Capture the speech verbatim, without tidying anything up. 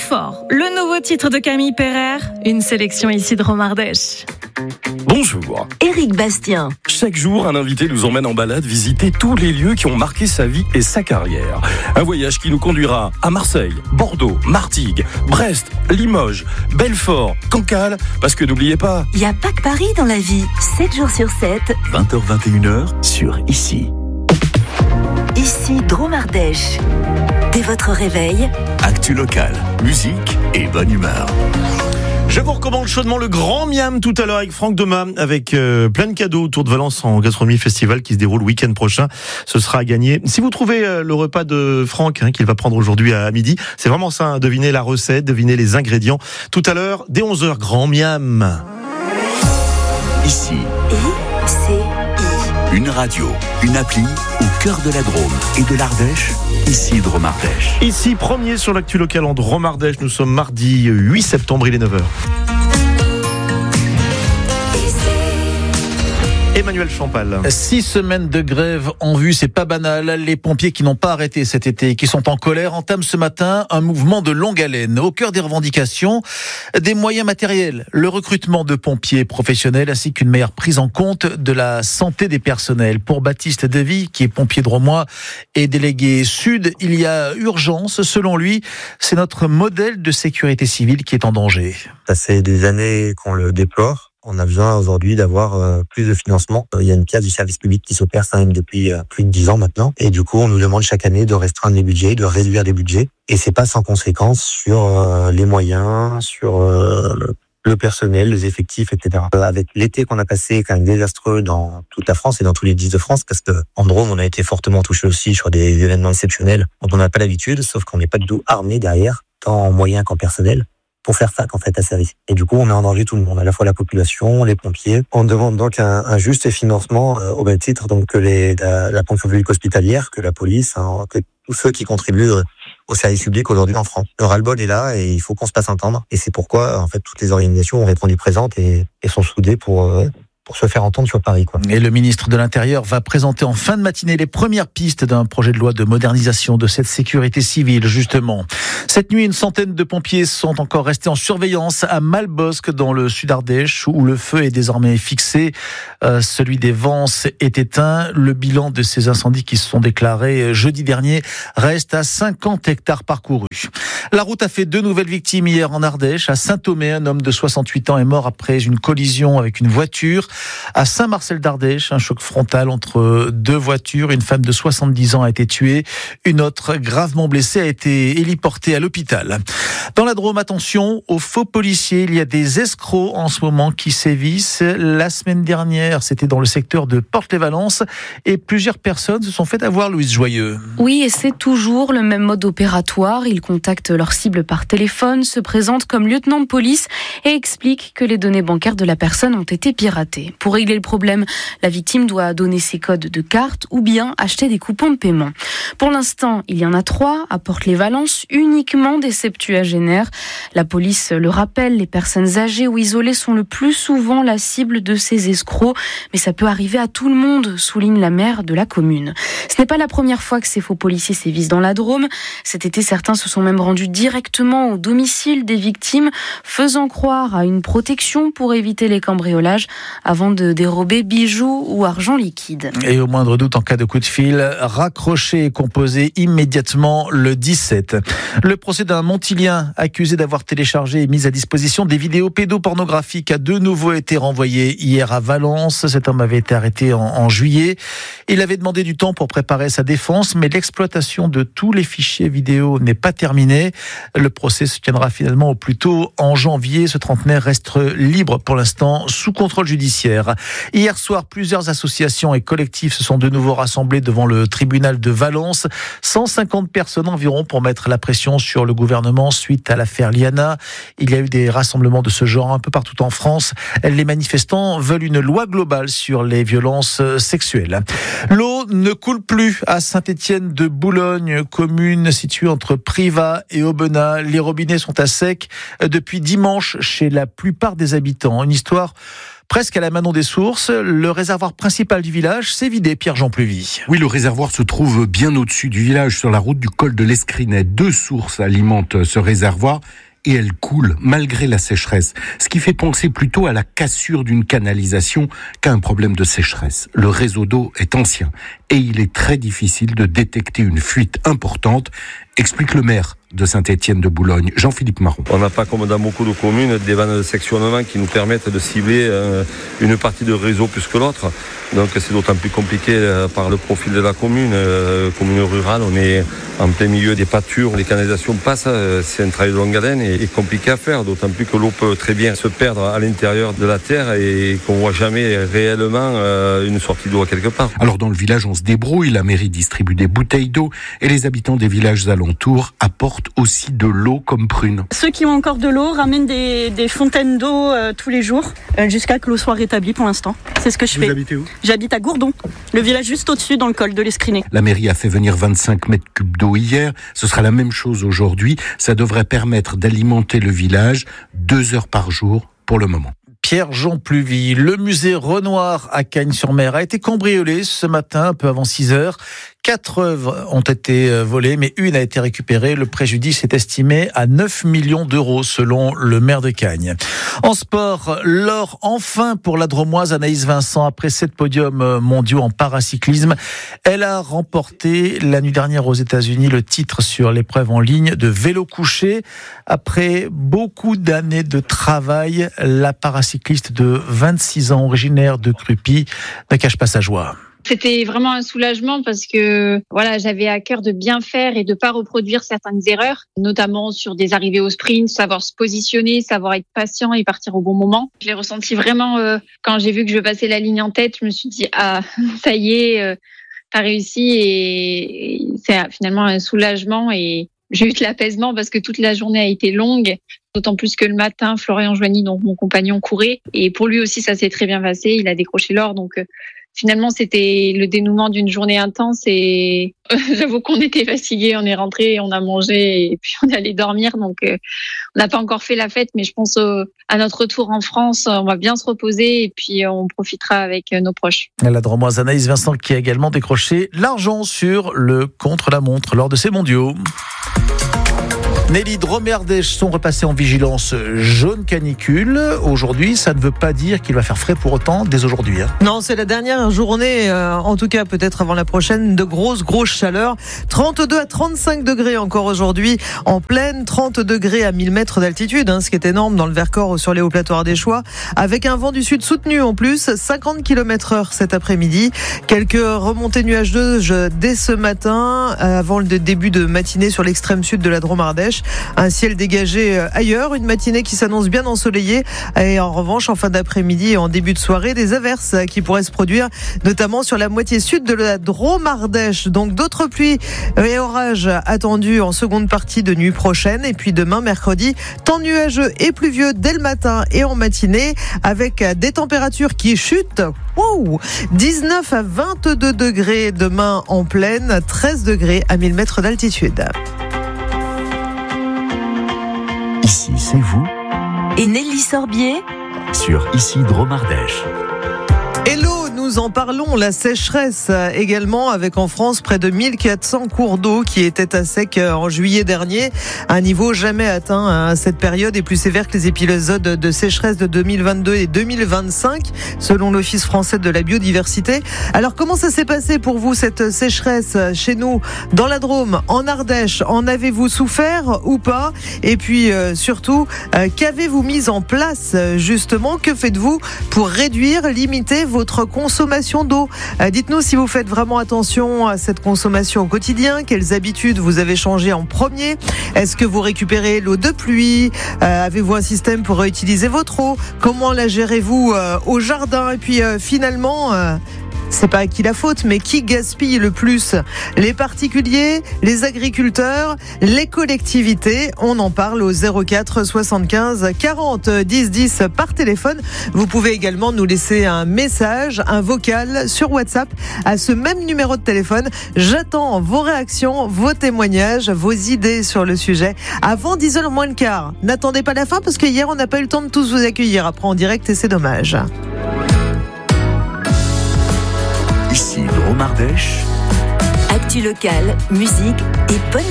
fort, le nouveau titre de Camille Pereire, une sélection ici de Romardèche. Bonjour. Éric Bastien. Chaque jour, un invité nous emmène en balade visiter tous les lieux qui ont marqué sa vie et sa carrière. Un voyage qui nous conduira à Marseille, Bordeaux, Martigues, Brest, Limoges, Belfort, Cancale, parce que n'oubliez pas... Il n'y a pas que Paris dans la vie, sept jours sur sept. vingt heures vingt et une heures sur Ici. Ici, Dromardèche. Dès votre réveil, Actu locale, musique et bonne humeur. Je vous recommande chaudement le Grand Miam tout à l'heure avec Franck Doma, avec euh, plein de cadeaux autour de Valence en gastronomie festival qui se déroule le week-end prochain. Ce sera à gagner. Si vous trouvez euh, le repas de Franck hein, qu'il va prendre aujourd'hui à midi, c'est vraiment ça, hein, devinez la recette, devinez les ingrédients. Tout à l'heure, dès onze heures, Grand Miam. Ici, I, C, I. une radio, une appli au cœur de la Drôme et de l'Ardèche. Ici, Dromardèche. Ici, premier sur l'actu local en Dromardèche. Nous sommes mardi huit septembre, il est neuf heures. Emmanuel Champal. Six semaines de grève en vue, c'est pas banal. Les pompiers qui n'ont pas arrêté cet été, qui sont en colère, entament ce matin un mouvement de longue haleine. Au cœur des revendications, des moyens matériels, le recrutement de pompiers professionnels ainsi qu'une meilleure prise en compte de la santé des personnels. Pour Baptiste Devy, qui est pompier drômois et délégué Sud, il y a urgence. Selon lui, c'est notre modèle de sécurité civile qui est en danger. Ça fait des années qu'on le déplore. On a besoin aujourd'hui d'avoir euh, plus de financement. Il y a une pièce du service public qui s'opère quand même depuis euh, plus de dix ans maintenant. Et du coup, on nous demande chaque année de restreindre les budgets, de réduire les budgets. Et c'est pas sans conséquence sur euh, les moyens, sur euh, le personnel, les effectifs, et cetera. Euh, avec l'été qu'on a passé, quand même désastreux dans toute la France et dans tous les dix de France, parce que en Drôme, on a été fortement touché aussi sur des événements exceptionnels dont on n'a pas l'habitude, sauf qu'on n'est pas du tout armé derrière, tant en moyens qu'en personnel, pour faire face en fait à service. Et du coup, on met en danger tout le monde, à la fois la population, les pompiers. On demande donc un, un juste financement euh, au même titre donc que les, la, la fonction publique hospitalière, que la police, hein, que tous ceux qui contribuent euh, au service public aujourd'hui en France. Le ras-le-bol est là et il faut qu'on se fasse entendre. Et c'est pourquoi en fait toutes les organisations ont répondu présentes et, et sont soudées pour euh, pour se faire entendre sur Paris, quoi. Et le ministre de l'Intérieur va présenter en fin de matinée les premières pistes d'un projet de loi de modernisation de cette sécurité civile, justement. Cette nuit, une centaine de pompiers sont encore restés en surveillance à Malbosc, dans le Sud-Ardèche, où le feu est désormais fixé. Euh, celui des Vences est éteint. Le bilan de ces incendies qui se sont déclarés jeudi dernier reste à cinquante hectares parcourus. La route a fait deux nouvelles victimes hier en Ardèche. À Saint-Thomé, un homme de soixante-huit ans est mort après une collision avec une voiture. À Saint-Marcel-d'Ardèche, un choc frontal entre deux voitures. Une femme de soixante-dix ans a été tuée. Une autre, gravement blessée, a été héliportée à l'hôpital. Dans la Drôme, attention aux faux policiers. Il y a des escrocs en ce moment qui sévissent. La semaine dernière, c'était dans le secteur de Porte-les-Valences et plusieurs personnes se sont fait avoir, Louise Joyeux. Oui, et c'est toujours le même mode opératoire. Ils contactent leur cible par téléphone, se présentent comme lieutenant de police et expliquent que les données bancaires de la personne ont été piratées. Pour régler le problème, la victime doit donner ses codes de carte ou bien acheter des coupons de paiement. Pour l'instant, il y en a trois à Porte-les-Valences, uniquement des septuagénaires. La police le rappelle, les personnes âgées ou isolées sont le plus souvent la cible de ces escrocs, mais ça peut arriver à tout le monde, souligne la maire de la commune. Ce n'est pas la première fois que ces faux policiers sévissent dans la Drôme. Cet été, certains se sont même rendus directement au domicile des victimes, faisant croire à une protection pour éviter les cambriolages avant de dérober bijoux ou argent liquide. Et au moindre doute, en cas de coup de fil, raccrochez et composez immédiatement le dix-sept. Le procès d'un Montilien accusé d'avoir téléchargé et mis à disposition des vidéos pédopornographiques a de nouveau été renvoyé hier à Valence. Cet homme avait été arrêté en, en juillet. Il avait demandé du temps pour préparer sa défense, mais l'exploitation de tous les fichiers vidéo n'est pas terminée. Le procès se tiendra finalement au plus tôt en janvier. Ce trentenaire reste libre pour l'instant, sous contrôle judiciaire. Hier soir, plusieurs associations et collectifs se sont de nouveau rassemblés devant le tribunal de Valence. cent cinquante personnes environ pour mettre la pression sur le gouvernement suite à l'affaire Liana. Il y a eu des rassemblements de ce genre un peu partout en France. Les manifestants veulent une loi globale sur les violences sexuelles. L'eau ne coule plus à Saint-Étienne-de-Boulogne, commune située entre Privas et Aubenas. Les robinets sont à sec depuis dimanche chez la plupart des habitants. Une histoire Presque à la Manon des Sources, le réservoir principal du village s'est vidé, Pierre-Jean Pluvy. Oui, le réservoir se trouve bien au-dessus du village, sur la route du col de l'Escrinet. Deux sources alimentent ce réservoir et elles coulent malgré la sécheresse. Ce qui fait penser plutôt à la cassure d'une canalisation qu'à un problème de sécheresse. Le réseau d'eau est ancien et il est très difficile de détecter une fuite importante, explique le maire de Saint-Étienne de Boulogne, Jean-Philippe Marron. On n'a pas, comme dans beaucoup de communes, des vannes de sectionnement qui nous permettent de cibler euh, une partie de réseau plus que l'autre. Donc c'est d'autant plus compliqué euh, par le profil de la commune. Euh, commune rurale, on est en plein milieu des pâtures, les canalisations passent, euh, c'est un travail de longue haleine et, et compliqué à faire, d'autant plus que l'eau peut très bien se perdre à l'intérieur de la terre et qu'on ne voit jamais réellement euh, une sortie d'eau à quelque part. Alors dans le village, on se débrouille, la mairie distribue des bouteilles d'eau et les habitants des villages alentours apportent aussi de l'eau comme prune. Ceux qui ont encore de l'eau ramènent des, des fontaines d'eau euh, tous les jours euh, jusqu'à que l'eau soit rétablie pour l'instant. C'est ce que je Vous fais. Vous habitez où ? J'habite à Gourdon, le village juste au-dessus dans le col de l'Escrinet. La mairie a fait venir vingt-cinq mètres cubes d'eau hier. Ce sera la même chose aujourd'hui. Ça devrait permettre d'alimenter le village deux heures par jour pour le moment. Pierre-Jean Pluvy. Le musée Renoir à Cagnes-sur-Mer a été cambriolé ce matin, un peu avant six heures. Quatre œuvres ont été volées, mais une a été récupérée. Le préjudice est estimé à neuf millions d'euros, selon le maire de Cagnes. En sport, l'or enfin pour la Dromoise Anaïs Vincent. Après sept podiums mondiaux en paracyclisme, elle a remporté la nuit dernière aux États-Unis le titre sur l'épreuve en ligne de vélo couché. Après beaucoup d'années de travail, la paracycliste de vingt-six ans, originaire de Crupy, ne cache pas sa joie. C'était vraiment un soulagement parce que voilà, j'avais à cœur de bien faire et de pas reproduire certaines erreurs, notamment sur des arrivées au sprint, savoir se positionner, savoir être patient et partir au bon moment. Je l'ai ressenti vraiment euh, quand j'ai vu que je passais la ligne en tête. Je me suis dit ah ça y est, euh, t'as réussi et, et c'est finalement un soulagement et j'ai eu de l'apaisement parce que toute la journée a été longue. D'autant plus que le matin, Florian Joigny, donc mon compagnon, courait et pour lui aussi ça s'est très bien passé. Il a décroché l'or donc. Euh, Finalement, c'était le dénouement d'une journée intense et euh, j'avoue qu'on était fatigués, on est rentrés, on a mangé et puis on est allé dormir. Donc, euh, on n'a pas encore fait la fête, mais je pense euh, à notre retour en France, on va bien se reposer et puis euh, on profitera avec euh, nos proches. La Dromoise Anaïs Vincent qui a également décroché l'argent sur le contre-la-montre lors de ces mondiaux. Nelly, Drôme et Ardèche sont repassés en vigilance jaune canicule. Aujourd'hui, ça ne veut pas dire qu'il va faire frais pour autant dès aujourd'hui. Hein. Non, c'est la dernière journée, euh, en tout cas peut-être avant la prochaine, de grosses, grosses chaleurs. trente-deux à trente-cinq degrés encore aujourd'hui en pleine, trente degrés à mille mètres d'altitude, hein, ce qui est énorme dans le Vercors sur les hauts plateaux ardéchois, avec un vent du sud soutenu en plus, cinquante kilomètres heure cet après-midi. Quelques remontées nuageuses dès ce matin, avant le début de matinée sur l'extrême sud de la Drôme-Ardèche. Un ciel dégagé ailleurs, une matinée qui s'annonce bien ensoleillée et en revanche en fin d'après-midi et en début de soirée des averses qui pourraient se produire notamment sur la moitié sud de la Drôme-Ardèche. Donc d'autres pluies et orages attendus en seconde partie de nuit prochaine et puis demain mercredi, temps nuageux et pluvieux dès le matin et en matinée avec des températures qui chutent. Wow, dix-neuf à vingt-deux degrés demain en plaine, treize degrés à mille mètres d'altitude. Ici, c'est vous. Et Nelly Sorbier Sur Ici Drôme-Ardèche. Hello, nous en parlons, la sécheresse également avec en France près de mille quatre cents cours d'eau qui étaient à sec en juillet dernier, un niveau jamais atteint à cette période et plus sévère que les épisodes de sécheresse de deux mille vingt-deux et deux mille vingt-cinq selon l'Office français de la biodiversité. Alors comment ça s'est passé pour vous cette sécheresse chez nous dans la Drôme, en Ardèche? En avez-vous souffert ou pas? Et puis euh, surtout, euh, qu'avez-vous mis en place justement? Que faites-vous pour réduire, limiter votre consommation d'eau? Euh, dites-nous si vous faites vraiment attention à cette consommation au quotidien. Quelles habitudes vous avez changées en premier? Est-ce que vous récupérez l'eau de pluie? euh, Avez-vous un système pour réutiliser votre eau? Comment la gérez-vous euh, au jardin? Et puis euh, finalement... Euh, c'est pas à qui la faute, mais qui gaspille le plus? Les particuliers, les agriculteurs, les collectivités. On en parle au zéro quatre soixante-quinze quarante dix dix par téléphone. Vous pouvez également nous laisser un message, un vocal sur WhatsApp à ce même numéro de téléphone. J'attends vos réactions, vos témoignages, vos idées sur le sujet avant dix heures moins le quart. N'attendez pas la fin parce que hier on n'a pas eu le temps de tous vous accueillir après en direct et c'est dommage. Drôme Ardèche. Actu locale, musique et bonne